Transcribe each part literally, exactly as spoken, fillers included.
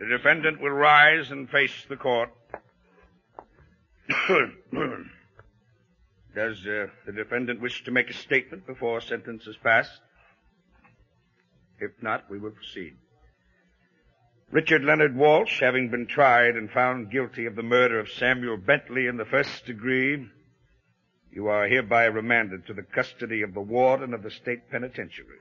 The defendant will rise and face the court. Does uh, the defendant wish to make a statement before sentence is passed? If not, we will proceed. Richard Leonard Walsh, having been tried and found guilty of the murder of Samuel Bentley in the first degree, you are hereby remanded to the custody of the warden of the state penitentiary,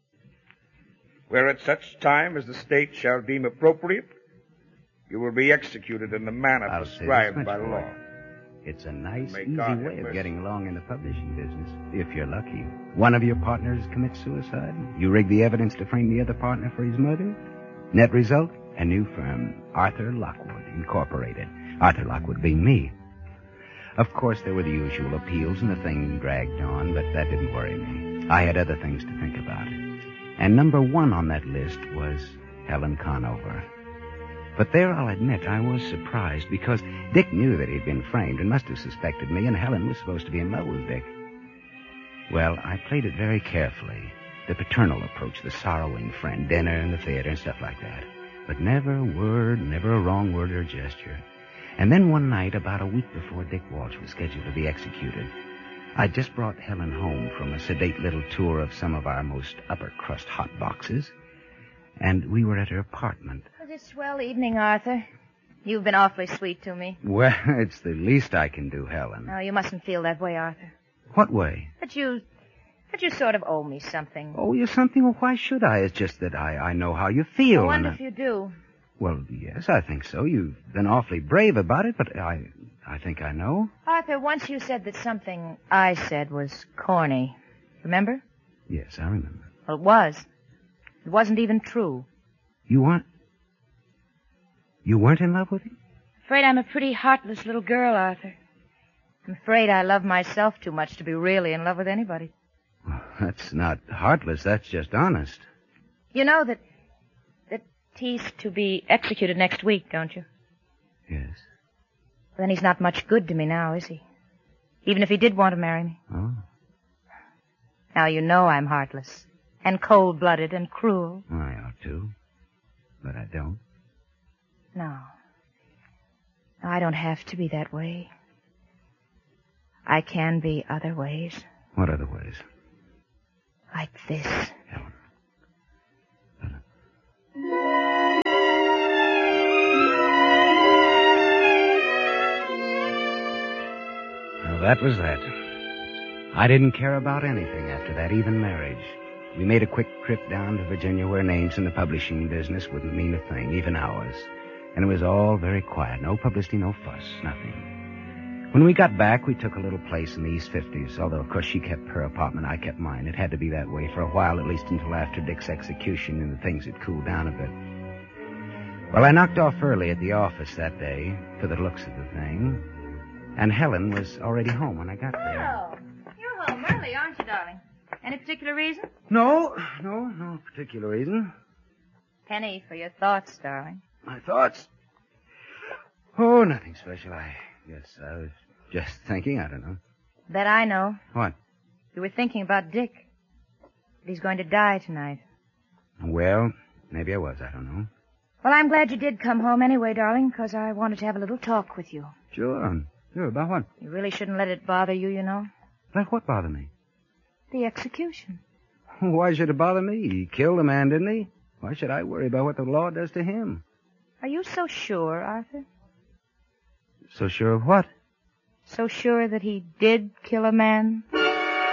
where at such time as the state shall deem appropriate, you will be executed in the manner I'll prescribed by law. It's a nice, May easy God way have of mercy. getting along in the publishing business, if you're lucky. One of your partners commits suicide. You rig the evidence to frame the other partner for his murder. Net result, a new firm, Arthur Lockwood, Incorporated. Arthur Lockwood being me. Of course, there were the usual appeals, and the thing dragged on, but that didn't worry me. I had other things to think about. And number one on that list was Helen Conover. But there, I'll admit, I was surprised, because Dick knew that he'd been framed and must have suspected me, and Helen was supposed to be in love with Dick. Well, I played it very carefully. The paternal approach, the sorrowing friend, dinner and the theater and stuff like that. But never a word, never a wrong word or gesture. And then one night, about a week before Dick Walsh was scheduled to be executed, I'd just brought Helen home from a sedate little tour of some of our most upper-crust hot boxes, and we were at her apartment. It's a swell evening, Arthur. You've been awfully sweet to me. Well, it's the least I can do, Helen. No, you mustn't feel that way, Arthur. What way? But you... But you sort of owe me something. Oh, you something? Well, why should I? It's just that I, I know how you feel. I wonder and, uh, if you do. Well, yes, I think so. You've been awfully brave about it, but I I think I know. Arthur, once you said that something I said was corny. Remember? Yes, I remember. Well, it was. It wasn't even true. You weren't... You weren't in love with him? Afraid I'm a pretty heartless little girl, Arthur. I'm afraid I love myself too much to be really in love with anybody. Well, that's not heartless. That's just honest. You know that... that he's to be executed next week, don't you? Yes. Then he's not much good to me now, is he? Even if he did want to marry me. Oh. Now you know I'm heartless. And cold-blooded and cruel. I ought to. But I don't. No. No, I don't have to be that way. I can be other ways. What other ways? Like this. Helen. Helen. Well, that was that. I didn't care about anything after that, even marriage. We made a quick trip down to Virginia where names in the publishing business wouldn't mean a thing, even ours. And it was all very quiet. No publicity, no fuss, nothing. When we got back, we took a little place in the East Fifties, although, of course, she kept her apartment, I kept mine. It had to be that way for a while, at least until after Dick's execution and the things had cooled down a bit. Well, I knocked off early at the office that day, for the looks of the thing, and Helen was already home when I got there. Oh, you're home early, aren't you, darling? Any particular reason? No, no, no particular reason. Penny for your thoughts, darling. My thoughts? Oh, nothing special. I guess I was just thinking. I don't know. Bet I know. What? You were thinking about Dick. That he's going to die tonight. Well, maybe I was. I don't know. Well, I'm glad you did come home anyway, darling, because I wanted to have a little talk with you. Sure. Sure, about what? You really shouldn't let it bother you, you know. Let what bother me? The execution. Why should it bother me? He killed a man, didn't he? Why should I worry about what the law does to him? Are you so sure, Arthur? So sure of what? So sure that he did kill a man? Well,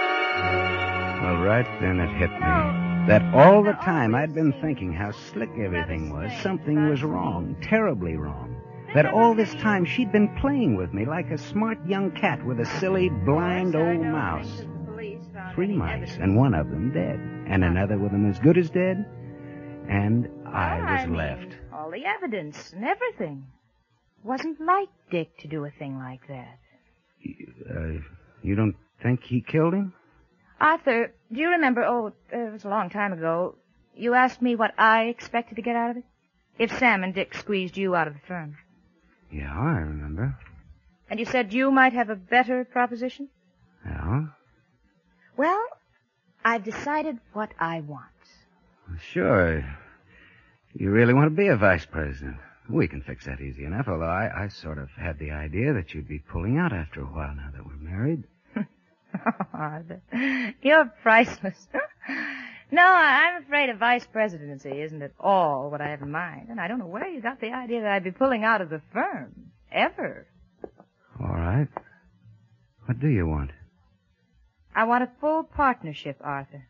right then it hit me. That all the time I'd been thinking how slick everything was. Something was wrong, terribly wrong. That all this time she'd been playing with me like a smart young cat with a silly, blind old mouse. Three mice, and one of them dead. And another with them as good as dead. And I was left. All the evidence and everything. Wasn't like Dick to do a thing like that. Uh, you don't think he killed him? Arthur, do you remember, oh, it was a long time ago, you asked me what I expected to get out of it? If Sam and Dick squeezed you out of the firm. Yeah, I remember. And you said you might have a better proposition? Yeah? Well, I've decided what I want. Sure. You really want to be a vice president? We can fix that easy enough, although I, I sort of had the idea that you'd be pulling out after a while now that we're married. Oh, Arthur, you're priceless. No, I'm afraid a vice presidency isn't at all what I have in mind, and I don't know where you got the idea that I'd be pulling out of the firm. Ever. All right. What do you want? I want a full partnership, Arthur.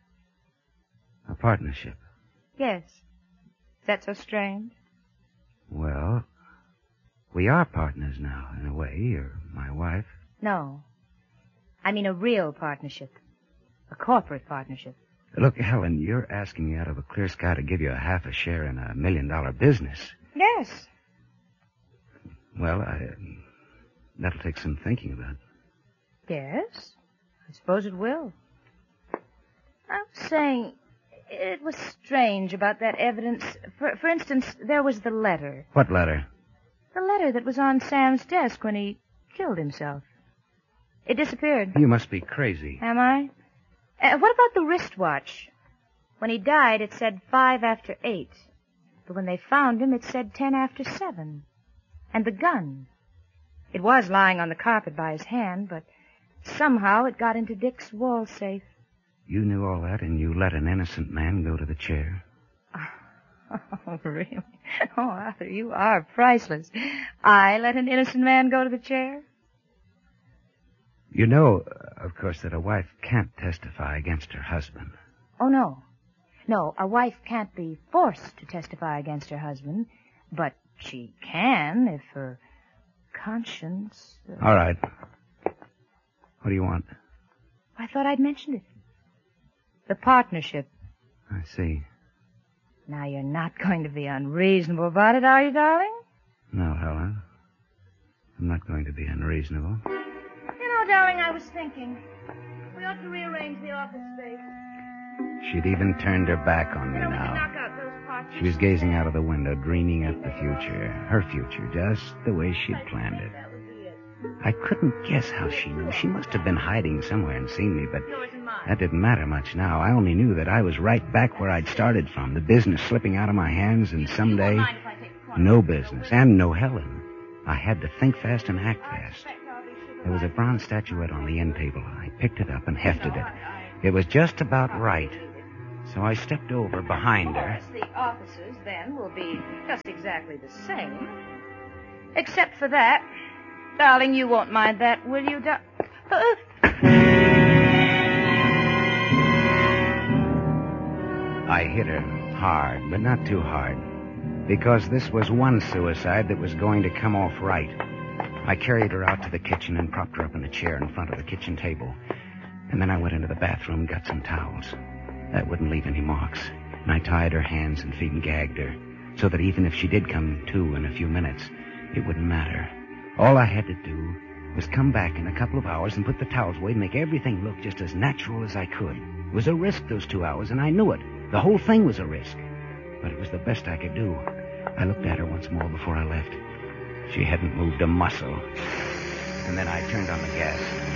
A partnership? Yes. Is that so strange? Well, we are partners now, in a way. You're my wife. No. I mean a real partnership. A corporate partnership. Look, Helen, you're asking me out of a clear sky to give you a half a share in a million-dollar business. Yes. Well, I, that'll take some thinking about. Yes. I suppose it will. I was saying, it was strange about that evidence. For, for instance, there was the letter. What letter? The letter that was on Sam's desk when he killed himself. It disappeared. You must be crazy. Am I? Uh, what about the wristwatch? When he died, it said five after eight. But when they found him, it said ten after seven. And the gun. It was lying on the carpet by his hand, but somehow it got into Dick's wall safe. You knew all that, and you let an innocent man go to the chair? Oh, really? Oh, Arthur, you are priceless. I let an innocent man go to the chair? You know, of course, that a wife can't testify against her husband. Oh, no. No, a wife can't be forced to testify against her husband, but she can if her conscience... Uh... All right. What do you want? I thought I'd mentioned it. The partnership. I see. Now, you're not going to be unreasonable about it, are you, darling? No, Helen. I'm not going to be unreasonable. You know, darling, I was thinking, we ought to rearrange the office space. She'd even turned her back on me You know, we now. can knock out those parts. She was gazing out of the window, dreaming of the future. Her future, just the way she'd planned it. That would be it. I couldn't guess how she knew. She must have been hiding somewhere and seen me, but Yours and mine. that didn't matter much now. I only knew that I was right back where I'd started from, the business slipping out of my hands, and someday, You won't mind if I take the corner? no business, and no Helen. I had to think fast and act fast. There was a bronze statuette on the end table. I picked it up and hefted it. It was just about right. So I stepped over behind her. Of course, the offices, then, will be just exactly the same. Except for that. Darling, you won't mind that, will you, dar- uh, I hit her hard, but not too hard, because this was one suicide that was going to come off right. I carried her out to the kitchen and propped her up in a chair in front of the kitchen table. And then I went into the bathroom and got some towels. That wouldn't leave any marks. And I tied her hands and feet and gagged her, so that even if she did come to in a few minutes, it wouldn't matter. All I had to do was come back in a couple of hours and put the towels away and make everything look just as natural as I could. It was a risk, those two hours, and I knew it. The whole thing was a risk. But it was the best I could do. I looked at her once more before I left. She hadn't moved a muscle. And then I turned on the gas.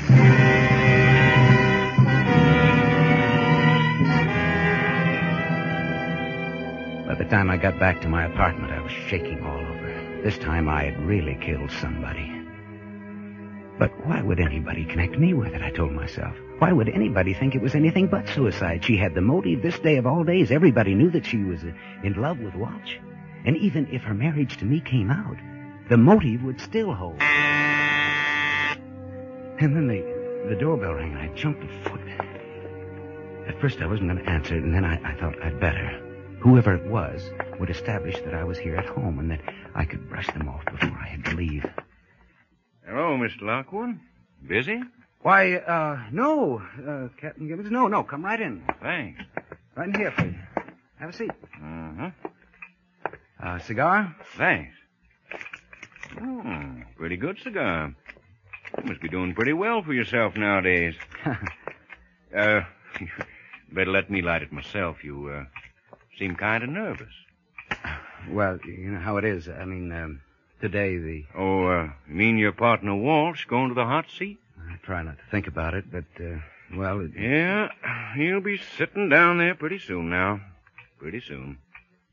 By the time I got back to my apartment, I was shaking all over. This time I had really killed somebody. But why would anybody connect me with it, I told myself. Why would anybody think it was anything but suicide? She had the motive this day of all days. Everybody knew that she was in love with Walsh. And even if her marriage to me came out, the motive would still hold. And then the, the doorbell rang, and I jumped a foot. At first I wasn't going to answer it, and then I, I thought I'd better. Whoever it was would establish that I was here at home and that I could brush them off before I had to leave. Hello, Mister Lockwood. Busy? Why, uh, no, uh, Captain Gibbons. No, no, come right in. Thanks. Right in here, please. Have a seat. Uh-huh. Uh, cigar? Thanks. Oh, pretty good cigar. You must be doing pretty well for yourself nowadays. uh, better let me light it myself. You, uh, seem kind of nervous. Well, you know how it is. I mean, um, today the... Oh, uh, you mean your partner Walsh going to the hot seat? I try not to think about it, but, uh, well... It... Yeah, he'll be sitting down there pretty soon now. Pretty soon.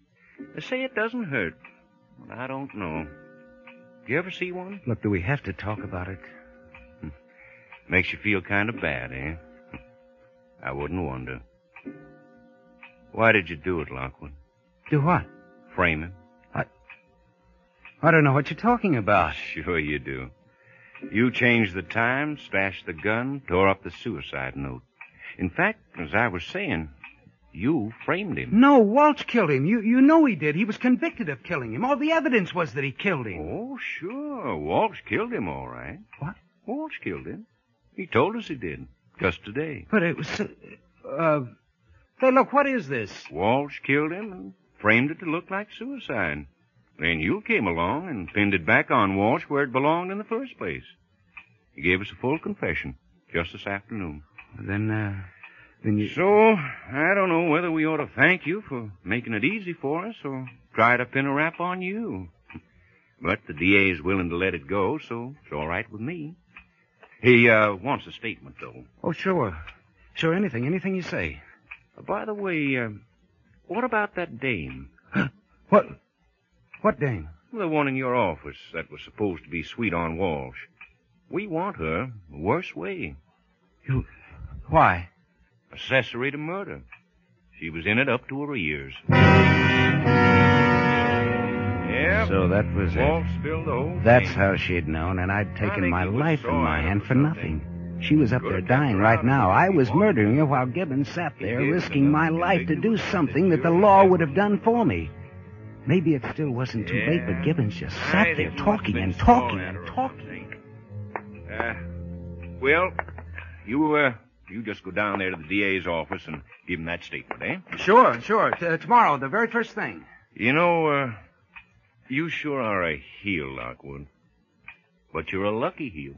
They say it doesn't hurt, but I don't know. You ever see one? Look, do we have to talk about it? Makes you feel kind of bad, eh? I wouldn't wonder. Why did you do it, Lockwood? Do what? Frame him. I... I don't know what you're talking about. Sure you do. You changed the time, stashed the gun, tore up the suicide note. In fact, as I was saying, you framed him. No, Walsh killed him. You you know he did. He was convicted of killing him. All the evidence was that he killed him. Oh, sure. Walsh killed him, all right. What? Walsh killed him. He told us he did. Just today. But it was... Uh, uh, hey, look, what is this? Walsh killed him and framed it to look like suicide. Then you came along and pinned it back on Walsh where it belonged in the first place. He gave us a full confession just this afternoon. Then, uh, then you... So, I don't know whether we ought to thank you for making it easy for us or try to pin a rap on you. But the D A is willing to let it go, so it's all right with me. He, uh, wants a statement, though. Oh, sure. Sure, anything, anything you say. Uh, by the way, uh, what about that dame? What? What dame? The one in your office that was supposed to be sweet on Walsh. We want her the worst way. You... Why? Accessory to murder. She was in it up to her ears. Yeah. So that was Walsh it. spilled the whole That's thing. how she'd known, and I'd I taken think my he was life in sore my or hand for something. nothing. She was up Could there have kept dying her right out now. of I the was ball. murdering her while Gibbons sat He there did risking enough my to life to make do it something that the sure law he would have had done to for me. Maybe it still wasn't too late, but Yeah. Gibbons just I sat think there he must talking have and been talking sore at and her or talking. Uh, well, you, uh, you just go down there to the D A's office and give him that statement, eh? Sure, sure. T- tomorrow, the very first thing. You know, uh, you sure are a heel, Lockwood. But you're a lucky heel.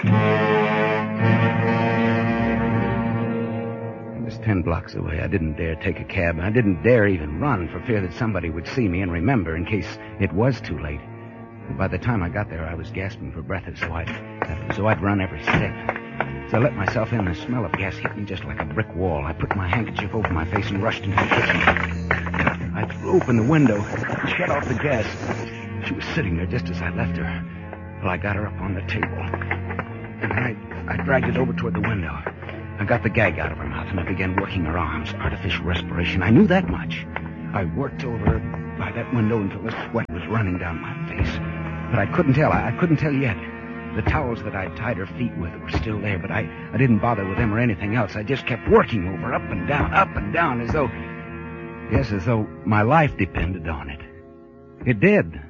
It was ten blocks away. I didn't dare take a cab, and I didn't dare even run for fear that somebody would see me and remember in case it was too late. And by the time I got there, I was gasping for breath, so I'd, so I'd run every step. As I let myself in, the smell of gas hit me just like a brick wall. I put my handkerchief over my face and rushed into the kitchen. I threw open the window, shut off the gas. She was sitting there just as I left her. Well, I got her up on the table, and I, I dragged it over toward the window. I got the gag out of her mouth, and I began working her arms, artificial respiration. I knew that much. I worked over her by that window until the sweat was running down my face. But I couldn't tell. I, I couldn't tell yet. The towels that I'd tied her feet with were still there, but I, I didn't bother with them or anything else. I just kept working over her, up and down, up and down, as though... Yes, as though my life depended on it. It did.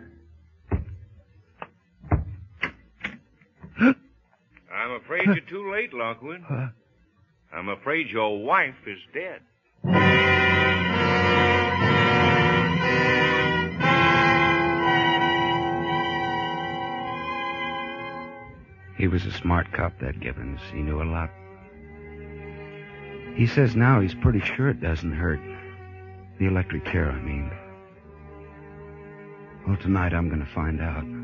I'm afraid you're too late, Lockwood. Uh, I'm afraid your wife is dead. He was a smart cop, that Gibbons. He knew a lot. He says now he's pretty sure it doesn't hurt. The electric chair, I mean. Well, tonight I'm going to find out.